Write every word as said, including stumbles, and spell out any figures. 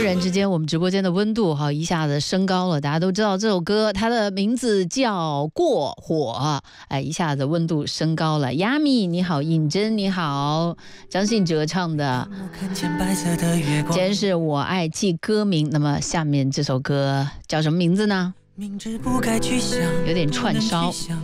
然之间，我们直播间的温度哈一下子升高了。大家都知道这首歌，它的名字叫《过火》，哎，一下子温度升高了。亚米你好，尹真你好，张信哲唱的。今天是我爱记歌名，那么下面这首歌叫什么名字呢？有点串烧。